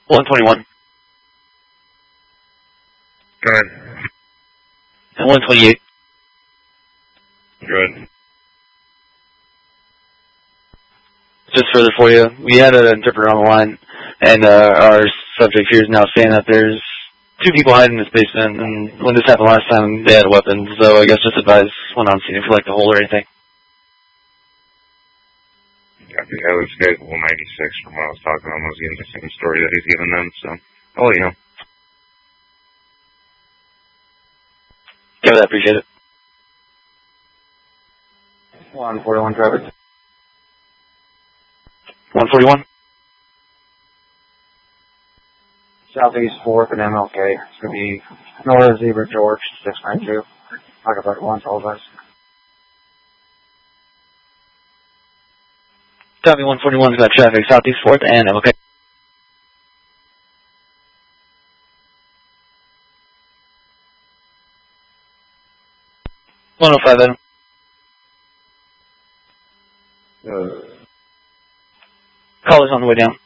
121. Go ahead. And 128. Good. Just further for you, we had an interpreter on the line, and our subject here is now saying that there's 2 people hiding in this basement, and when this happened last time, they had weapons, so I guess just advise when on scene if you like to hold or anything. Copy. This guy's 196 from what I was talking about. I was getting the same story that he's giving them, so I'll let you know. Yeah, I appreciate it. 141 traffic. 141? Southeast 4th and MLK. It's going to be north of Zebra George, 692. Like about 1, all of us. Copy 141's got traffic, Southeast 4th and MLK. $105, Adam. Caller's on the way down.